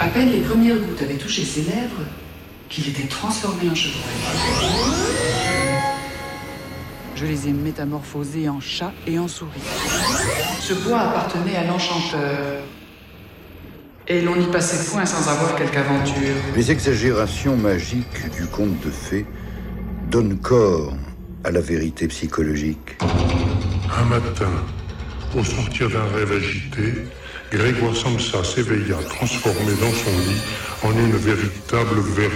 À peine les premières gouttes avaient touché ses lèvres qu'il était transformé en chevreuil. Je les ai métamorphosés en chat et en souris. Ce bois appartenait à l'enchanteur. Et l'on n'y passait point sans avoir quelque aventure. Les exagérations magiques du conte de fées donnent corps à la vérité psychologique. Un matin, au sortir d'un rêve agité, Grégoire Samsa s'éveilla transformé dans son lit en une véritable